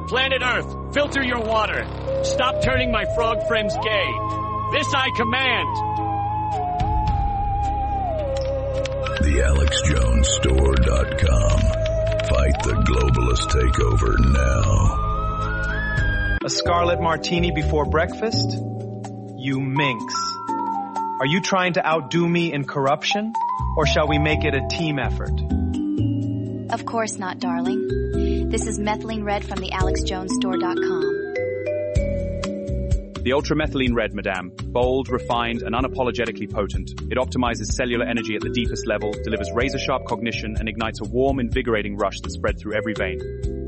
Planet Earth, filter your water. Stop turning my frog friends gay. This I command. TheAlexJonesStore.com. Fight the globalist takeover now. A scarlet martini before breakfast? You minx. Are you trying to outdo me in corruption? Or shall we make it a team effort? Of course not, darling. This is Methylene Red from TheAlexJonesStore.com. The ultramethylene red, madame. Bold, refined, and unapologetically potent. It optimizes cellular energy at the deepest level, delivers razor-sharp cognition, and ignites a warm, invigorating rush that spreads through every vein.